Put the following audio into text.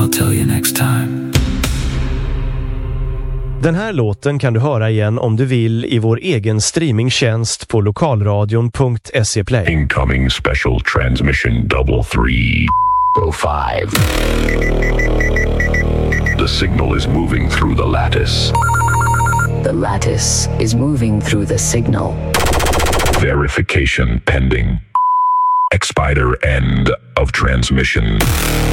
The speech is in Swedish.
I'll tell you next time. Den här låten kan du höra igen om du vill i vår egen streamingtjänst på lokalradion.se Play. Incoming special transmission 3305. The signal is moving through the lattice. The lattice is moving through the signal. Verification pending. Expire end of transmission.